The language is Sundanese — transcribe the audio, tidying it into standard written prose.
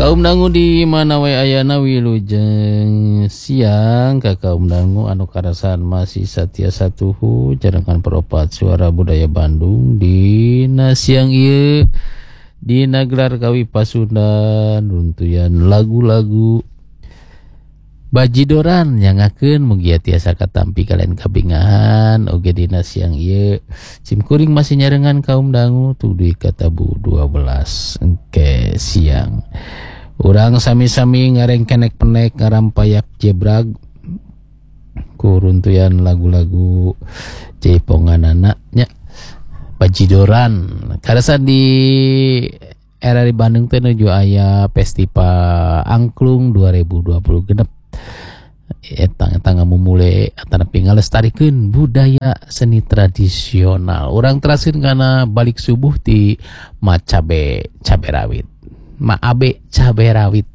Kaum dangu di mana wae ayana wilujeng siang ka kaum dangu anu karasan masih satia satuhu jarangan peropat suara budaya Bandung di siang ieu dina gelar kawi Pasundan runtuyan lagu-lagu bajidoran nyangakeun mugia tiasa katampi kalian kabingahan oge dina siang ieu simkuring masih nyarengan kaum dangu tuduh katabu 12 engke siang urang sami-sami ngarengkenek penek ngarampayak jebrag kuruntuyan lagu-lagu jaiponganana nya bajidoran karasa di era di Bandung teh nuju aya festival angklung 2020 genep eta ngamumule atanepi ngalestarikeun budaya seni tradisional urang teraskeun kana balik subuh ti Maabe cabe rawit